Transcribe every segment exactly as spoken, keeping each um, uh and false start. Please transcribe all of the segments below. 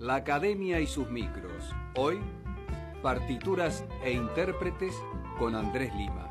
La Academia y sus micros. Hoy, partituras e intérpretes con Andrés Lima.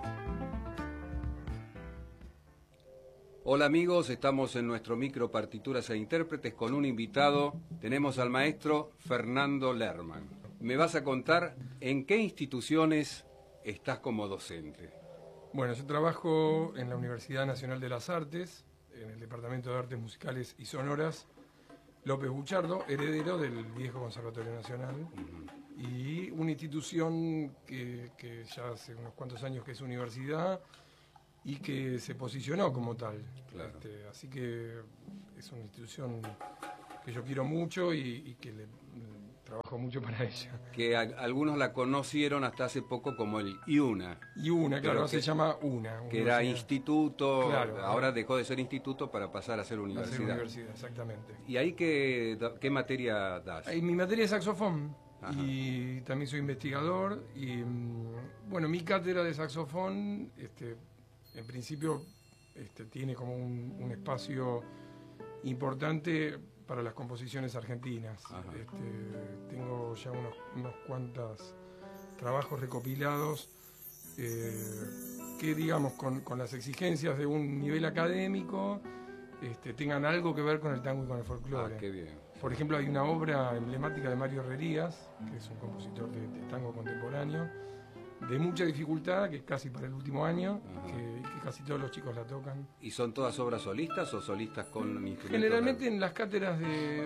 Hola amigos, estamos en nuestro micro Partituras e Intérpretes con un invitado. Tenemos al maestro Fernando Lerman. Me vas a contar en qué instituciones estás como docente. Bueno, yo trabajo en la Universidad Nacional de las Artes, en el Departamento de Artes Musicales y Sonoras, López Buchardo, heredero del viejo Conservatorio Nacional, uh-huh. y una institución que, que ya hace unos cuantos años que es universidad y que se posicionó como tal. Claro. Este, así que es una institución que yo quiero mucho y, y que le, trabajo mucho para ella. Que a, algunos la conocieron hasta hace poco como el IUNA. IUNA, claro, claro que, se llama UNA. Que era instituto, claro, ahora ¿no? dejó de ser instituto para pasar a ser universidad. A ser universidad, exactamente. ¿Y ahí qué, qué materia das? Ahí, mi materia es saxofón. Ajá. Y también soy investigador. Y bueno, mi cátedra de saxofón, este, en principio, este, tiene como un, un espacio importante para las composiciones argentinas. Este, tengo ya unos, unos cuantos trabajos recopilados eh, que, digamos, con, con las exigencias de un nivel académico, este, tengan algo que ver con el tango y con el folclore. Ah, qué bien. Por ejemplo, hay una obra emblemática de Mario Herrerías, que es un compositor de, de tango contemporáneo, de mucha dificultad, que es casi para el último año, que, que casi todos los chicos la tocan. ¿Y son todas obras solistas o solistas con instrumentos? Generalmente en las cátedras de,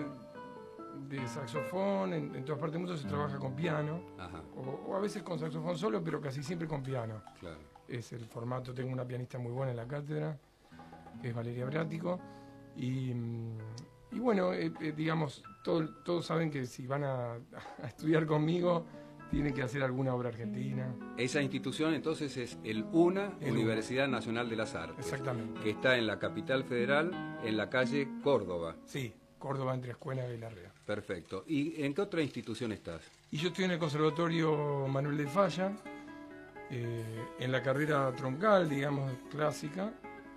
de saxofón, en, en todas partes del mundo se trabaja con piano, o, o a veces con saxofón solo, pero casi siempre con piano. Claro. Es el formato. Tengo una pianista muy buena en la cátedra, que es Valeria Brático, y, y bueno, eh, eh, digamos, todo, todos saben que si van a, a estudiar conmigo, tiene que hacer alguna obra argentina. Esa institución entonces es el UNA, el Universidad UNA. Nacional de las Artes. Exactamente. Que está en la capital federal, en la calle Córdoba. Sí, Córdoba entre Ascuénaga y Larrea. Perfecto. ¿Y en qué otra institución estás? Y yo estoy en el Conservatorio Manuel de Falla, eh, en la carrera troncal, digamos, clásica,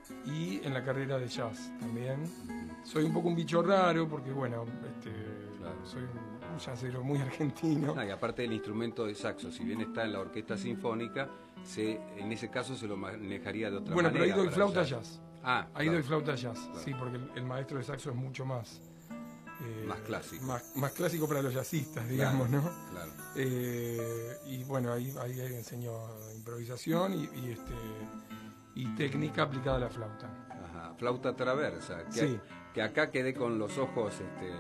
y en la carrera de jazz también. Uh-huh. Soy un poco un bicho raro porque, bueno, este, claro. soy un jazzero muy argentino. Ah, y aparte del instrumento de saxo, si bien está en la orquesta sinfónica, se, en ese caso se lo manejaría de otra bueno, manera. Bueno, pero ahí doy flauta jazz. jazz. Ah, ahí claro. doy flauta jazz, claro. sí, porque el, el maestro de saxo es mucho más... Eh, más clásico. Más, más clásico para los jazzistas, digamos, claro, ¿no? Claro. Eh, y bueno, ahí, ahí enseño improvisación y, y, este, y técnica aplicada a la flauta. Ajá, flauta traversa, que, sí. que acá quedé con los ojos este,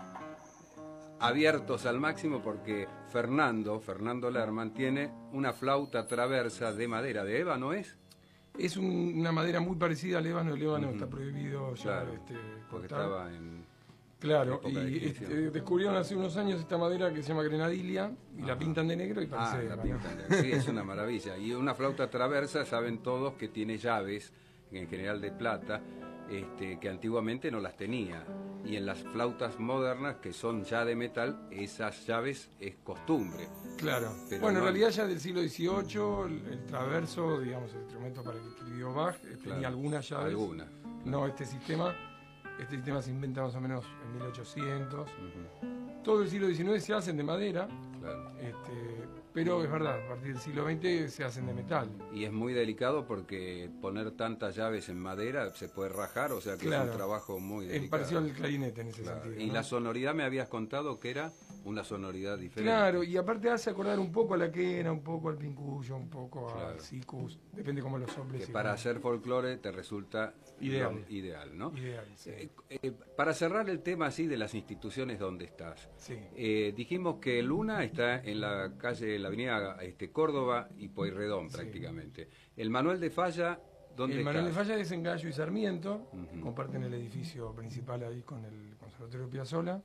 abiertos al máximo porque Fernando, Fernando Lerman, tiene una flauta traversa de madera, ¿de ébano es? Es un, una madera muy parecida al ébano, el ébano uh-huh. está prohibido ya. Claro, este, porque estaba en... Claro, y de este, descubrieron hace unos años esta madera que se llama grenadilia y Ajá. la pintan de negro y parece... Ah, la pintan de... Sí, es una maravilla. Y una flauta traversa, saben todos que tiene llaves, en general de plata, este, que antiguamente no las tenía. Y en las flautas modernas, que son ya de metal, esas llaves es costumbre. Claro. Pero bueno, no... en realidad ya del siglo dieciocho, el, el traverso, digamos, el instrumento para el que escribió Bach, tenía claro. algunas llaves. Algunas. No, este sistema... Este sistema se inventa más o menos en mil ochocientos. Uh-huh. Todo el siglo diecinueve se hacen de madera, claro. este, pero es verdad, a partir del siglo veinte se hacen de metal. Y es muy delicado porque poner tantas llaves en madera se puede rajar, o sea que claro. es un trabajo muy delicado. Es parecido al clarinete en ese claro. sentido. Y ¿no? la sonoridad me habías contado que era una sonoridad diferente. Claro, y aparte hace acordar un poco a la quena, un poco al pincuyo, un poco claro. al sikus, depende cómo lo soples. Que para como... hacer folclore te resulta ideal, ideal, ¿no? Ideal, sí. Eh, eh, para cerrar el tema así de las instituciones donde estás, sí. eh, dijimos que el UNA está en la calle, en la avenida este, Córdoba y Pueyrredón sí. prácticamente. El Manuel de Falla, ¿dónde El está? Manuel de Falla es en Gallo y Sarmiento, uh-huh. comparten el edificio principal ahí con el Conservatorio Piazzolla.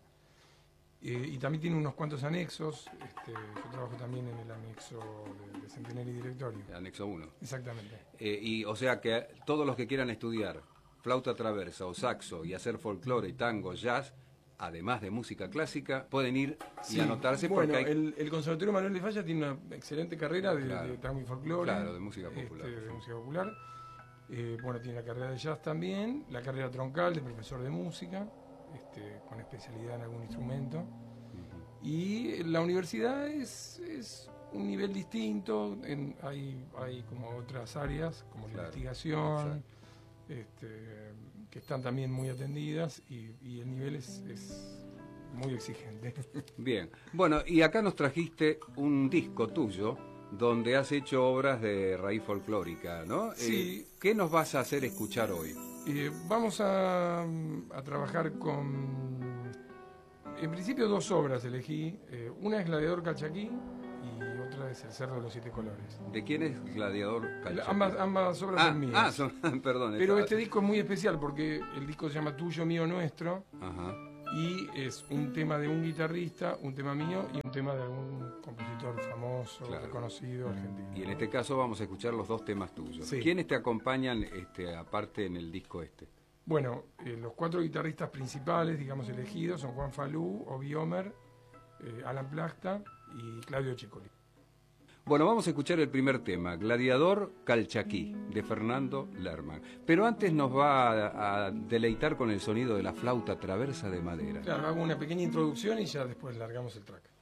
Eh, y también tiene unos cuantos anexos. Este, yo trabajo también en el anexo de, de Centenario y Directorio. El anexo uno. Exactamente. Eh, y o sea que todos los que quieran estudiar flauta traversa o saxo y hacer folclore y tango, jazz, además de música clásica, pueden ir y sí. anotarse bueno, porque hay... el, el Conservatorio Manuel de Falla tiene una excelente carrera de, claro. de tango y folclore. Claro, de música popular. Este, de música popular. Eh, bueno, tiene la carrera de jazz también, la carrera troncal de profesor de música, este, con especialidad en algún instrumento. Y la universidad es, es un nivel distinto, en, hay, hay como otras áreas, como la claro, investigación, este, que están también muy atendidas, y, y el nivel es, es muy exigente. Bien, bueno, y acá nos trajiste un disco tuyo, donde has hecho obras de raíz folclórica, ¿no? Sí. Eh, ¿Qué nos vas a hacer escuchar hoy? Eh, vamos a, a trabajar con... En principio dos obras elegí, eh, una es Gladiador Calchaquí y otra es El Cerro de los Siete Colores. ¿De quién es Gladiador Calchaquí? Ambas, ambas obras ah, son mías. Ah, son, perdón. Pero está... este disco es muy especial porque el disco se llama Tuyo, Mío, Nuestro. Ajá. Y es un tema de un guitarrista, un tema mío y un tema de algún compositor famoso, claro, reconocido, argentino. Y en este caso vamos a escuchar los dos temas tuyos. Sí. ¿Quiénes te acompañan este, aparte en el disco este? Bueno, eh, los cuatro guitarristas principales, digamos, elegidos son Juan Falú, Obi Omer, eh, Alan Plachta y Claudio Chiccoli. Bueno, vamos a escuchar el primer tema, Gladiador Calchaquí, de Fernando Lerman. Pero antes nos va a, a deleitar con el sonido de la flauta traversa de madera. Claro, hago una pequeña introducción y ya después largamos el track.